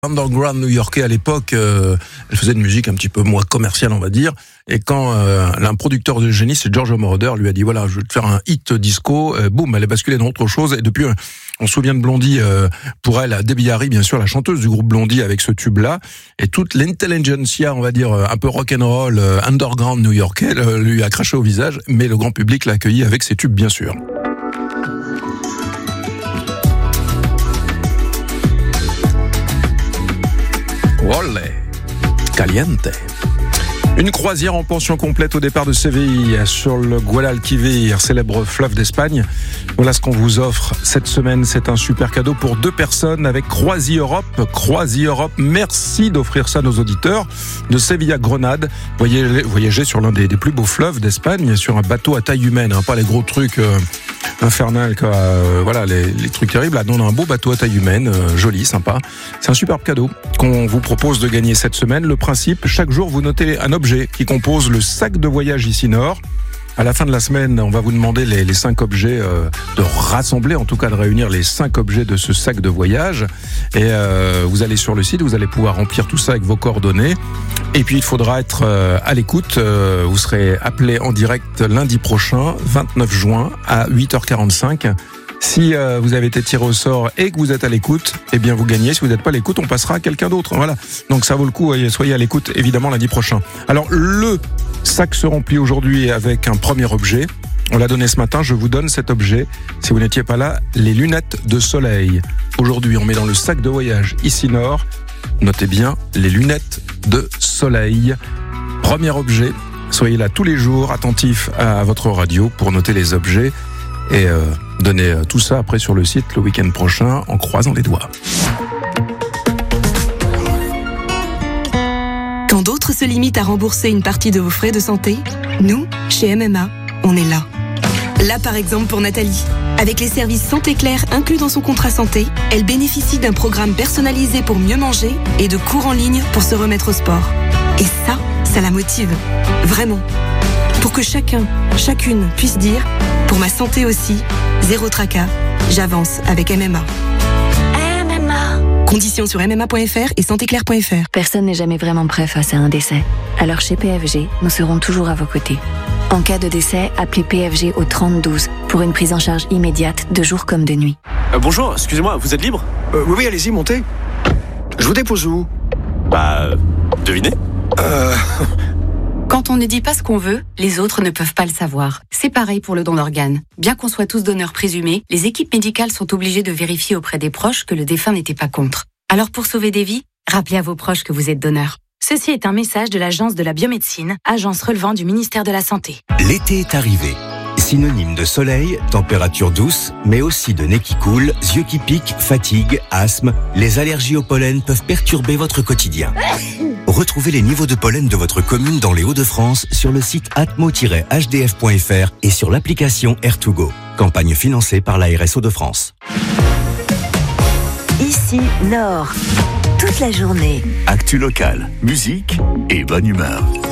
Underground new-yorkais à l'époque, elle faisait une musique un petit peu moins commerciale, on va dire. Et quand un producteur de génie, c'est George Moroder, lui a dit voilà, je vais te faire un hit disco, boum, elle est basculée dans autre chose. Et depuis, on se souvient de Blondie, pour elle, Debbie Harry, bien sûr, la chanteuse du groupe Blondie avec ce tube-là. Et toute l'intelligentsia, on va dire, un peu rock'n'roll, underground new-yorkais, lui a craché au visage, mais le grand public l'a accueilli avec ses tubes, bien sûr. Olé, caliente. Une croisière en pension complète au départ de Séville sur le Guadalquivir, célèbre fleuve d'Espagne. Voilà ce qu'on vous offre cette semaine. C'est un super cadeau pour 2 personnes avec Croisi Europe. Croisi Europe, merci d'offrir ça à nos auditeurs. De Séville à Grenade, voyager sur l'un des plus beaux fleuves d'Espagne, sur un bateau à taille humaine, pas les gros trucs infernal, quoi. Voilà, les trucs terribles. Là, on a un beau bateau à taille humaine, joli, sympa. C'est un superbe cadeau qu'on vous propose de gagner cette semaine. Le principe, chaque jour, vous notez un objet qui compose le sac de voyage ici Nord. À la fin de la semaine, on va vous demander les 5 objets, de rassembler, en tout cas de réunir les 5 objets de ce sac de voyage. Et vous allez sur le site, vous allez pouvoir remplir tout ça avec vos coordonnées. Et puis il faudra être à l'écoute. Vous serez appelé en direct lundi prochain, 29 juin, à 8h45. Si vous avez été tiré au sort et que vous êtes à l'écoute, eh bien vous gagnez. Si vous n'êtes pas à l'écoute, on passera à quelqu'un d'autre. Voilà. Donc ça vaut le coup, soyez à l'écoute évidemment lundi prochain. Alors le sac se remplit aujourd'hui avec un premier objet. On l'a donné ce matin, je vous donne cet objet. Si vous n'étiez pas là, les lunettes de soleil. Aujourd'hui, on met dans le sac de voyage ici Nord. Notez bien les lunettes de soleil. Premier objet. Soyez là tous les jours, attentifs à votre radio pour noter les objets. Et donnez tout ça après sur le site le week-end prochain en croisant les doigts. Quand d'autres se limitent à rembourser une partie de vos frais de santé, nous, chez MMA, on est là. Là par exemple pour Nathalie. Avec les services Santé Claire inclus dans son contrat santé, elle bénéficie d'un programme personnalisé pour mieux manger et de cours en ligne pour se remettre au sport. Et ça la motive. Vraiment. Pour que chacune puisse dire « Pour ma santé aussi, zéro tracas, j'avance avec MMA ». Conditions sur mma.fr et santéclaire.fr. Personne n'est jamais vraiment prêt face à un décès. Alors chez PFG, nous serons toujours à vos côtés. En cas de décès, appelez PFG au 3012 pour une prise en charge immédiate de jour comme de nuit. Bonjour, excusez-moi, vous êtes libre ? Oui, allez-y, montez. Je vous dépose où ? Devinez ? Quand on ne dit pas ce qu'on veut, les autres ne peuvent pas le savoir. C'est pareil pour le don d'organes. Bien qu'on soit tous donneurs présumés, les équipes médicales sont obligées de vérifier auprès des proches que le défunt n'était pas contre. Alors pour sauver des vies, rappelez à vos proches que vous êtes donneur. Ceci est un message de l'Agence de la biomédecine, agence relevant du ministère de la Santé. L'été est arrivé. Synonyme de soleil, température douce, mais aussi de nez qui coule, yeux qui piquent, fatigue, asthme, les allergies au pollen peuvent perturber votre quotidien. Retrouvez les niveaux de pollen de votre commune dans les Hauts-de-France sur le site atmo-hdf.fr et sur l'application Air2Go. Campagne financée par l'ARS Hauts-de-France. Ici Nord, toute la journée. Actu locale, musique et bonne humeur.